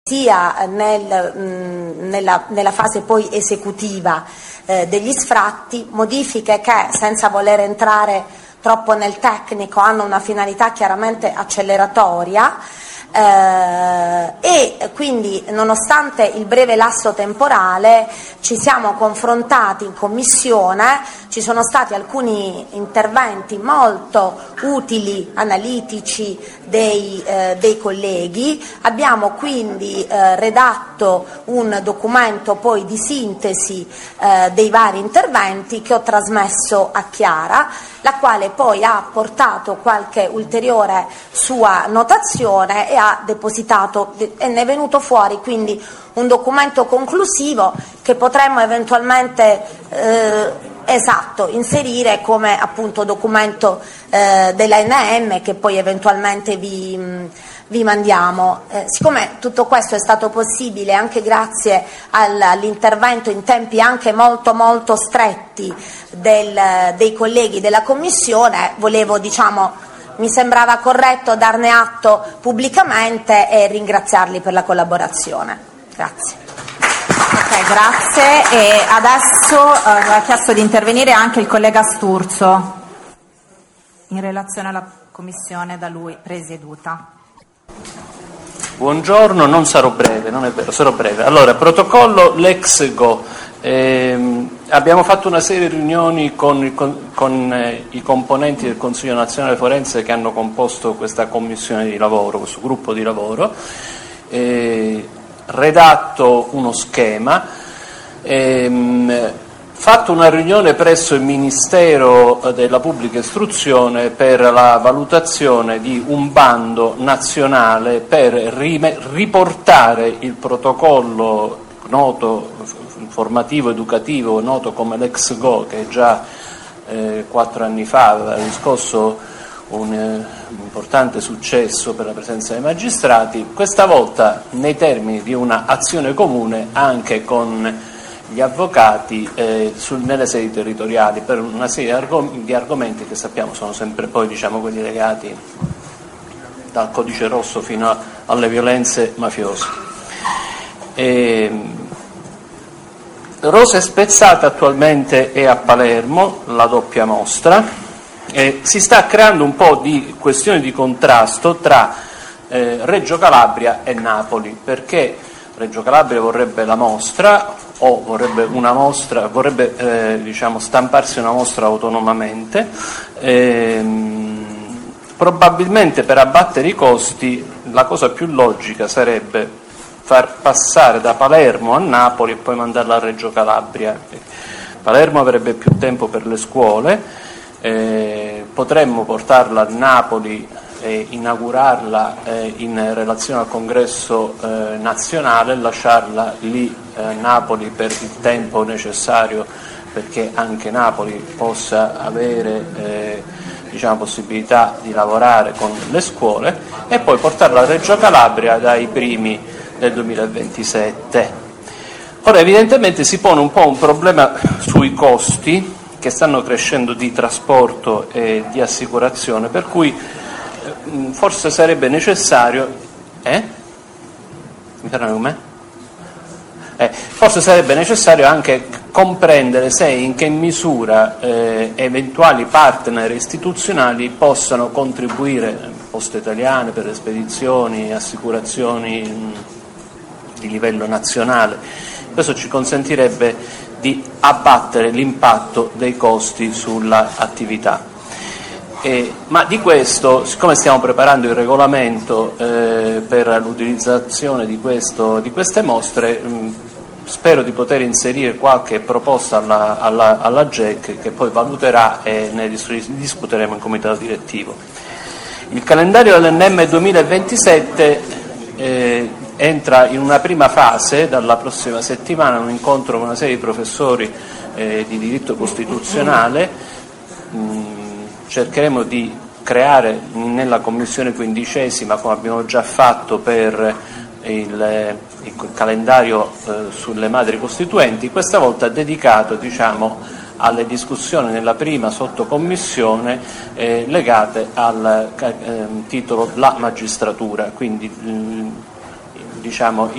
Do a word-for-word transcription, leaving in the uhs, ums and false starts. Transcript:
sia nel, mh, nella, nella fase poi esecutiva eh, degli sfratti, modifiche che, senza voler entrare troppo nel tecnico, hanno una finalità chiaramente acceleratoria. Eh, e quindi, nonostante il breve lasso temporale, ci siamo confrontati in commissione, ci sono stati alcuni interventi molto utili, analitici dei, eh, dei colleghi. Abbiamo quindi eh, redatto un documento poi di sintesi eh, dei vari interventi che ho trasmesso a Chiara, la quale poi ha portato qualche ulteriore sua notazione e ha depositato, e ne è venuto fuori quindi un documento conclusivo che potremmo eventualmente eh, esatto inserire come appunto documento eh, della N M che poi eventualmente vi, mh, vi mandiamo. Eh, siccome tutto questo è stato possibile anche grazie al, all'intervento in tempi anche molto molto stretti del, dei colleghi della Commissione, volevo diciamo mi sembrava corretto darne atto pubblicamente e ringraziarli per la collaborazione. Grazie. Ok, grazie. E adesso eh, ha chiesto di intervenire anche il collega Sturzo in relazione alla commissione da lui presieduta. Buongiorno, non sarò breve, non è vero, sarò breve. Allora, protocollo Lexgo. Eh, abbiamo fatto una serie di riunioni con, con, con eh, i componenti del Consiglio Nazionale Forense che hanno composto questa commissione di lavoro, questo gruppo di lavoro, eh, redatto uno schema, ehm, fatto una riunione presso il Ministero della Pubblica Istruzione per la valutazione di un bando nazionale per riportare il protocollo noto, formativo educativo, noto come Lexgo, che già eh, quattro anni fa aveva riscosso un, eh, un importante successo per la presenza dei magistrati, questa volta nei termini di una azione comune anche con gli avvocati eh, sul, nelle sedi territoriali, per una serie di, argom- di argomenti che sappiamo sono sempre poi diciamo quelli legati dal codice rosso fino a, alle violenze mafiose. E, Rose Spezzate attualmente è a Palermo, la doppia mostra, e si sta creando un po' di questione di contrasto tra eh, Reggio Calabria e Napoli, perché Reggio Calabria vorrebbe la mostra o vorrebbe una mostra, vorrebbe eh, diciamo stamparsi una mostra autonomamente, ehm, probabilmente per abbattere i costi la cosa più logica sarebbe far passare da Palermo a Napoli e poi mandarla a Reggio Calabria. Palermo avrebbe più tempo per le scuole, eh, potremmo portarla a Napoli e inaugurarla eh, in relazione al congresso eh, nazionale e lasciarla lì a eh, Napoli per il tempo necessario perché anche Napoli possa avere eh, diciamo, possibilità di lavorare con le scuole, e poi portarla a Reggio Calabria dai primi del duemilaventisette. Ora evidentemente si pone un po' un problema sui costi che stanno crescendo di trasporto e di assicurazione, per cui eh, forse sarebbe necessario eh? Mi parlano con me? Eh, forse sarebbe necessario anche comprendere se e in che misura eh, eventuali partner istituzionali possano contribuire, Poste Italiane per le spedizioni, assicurazioni mh, di livello nazionale. Questo ci consentirebbe di abbattere l'impatto dei costi sull'attività. Eh, ma di questo, siccome stiamo preparando il regolamento eh, per l'utilizzazione di, questo, di queste mostre, mh, spero di poter inserire qualche proposta alla, alla, alla G E C che poi valuterà e ne discuteremo in comitato direttivo. Il calendario dell'N M duemilaventisette eh, entra in una prima fase dalla prossima settimana, un incontro con una serie di professori eh, di diritto costituzionale. Mh, cercheremo di creare nella commissione quindicesima, come abbiamo già fatto per il, il calendario eh, sulle madri costituenti, questa volta dedicato diciamo, alle discussioni nella prima sottocommissione eh, legate al eh, titolo La magistratura, quindi diciamo